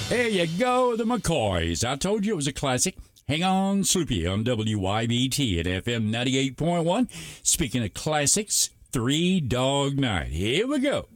There you go, the McCoys. I told you it was a classic. Hang on, Sloopy on WYBT at FM 98.1. Speaking of classics, Three Dog Night. Here we go.